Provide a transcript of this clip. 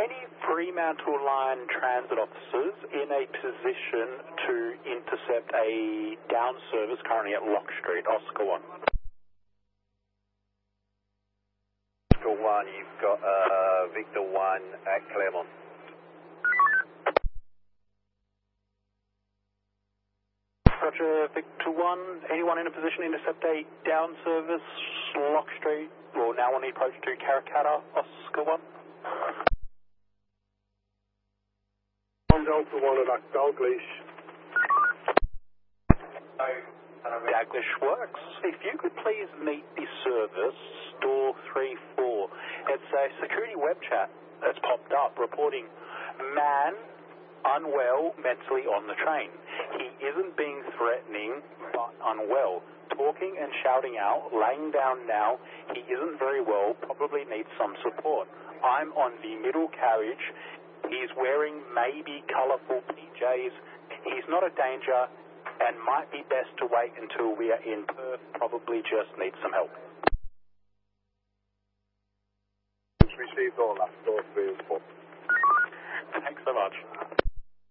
Any Fremantle Line transit officers in a position to intercept a down service currently at Lock Street, Oscar 1? Oscar 1, you've got Victor 1 at Claremont. Roger, Victor 1, anyone in a position to intercept a down service, Lock Street, or now on the approach to Karrakatta, Oscar 1? Delta 1 at Dalglish. Dalglish works. If you could please meet the service, door 34. It's a security web chat that's popped up reporting man unwell mentally on the train. He isn't being threatening, but unwell. Talking and shouting out, laying down now. He isn't very well, probably needs some support. I'm on the middle carriage. He's wearing maybe colourful PJs. He's not a danger and might be best to wait until we are in Perth. Probably just needs some help. Received all that, door 3 and 4. Thanks so much.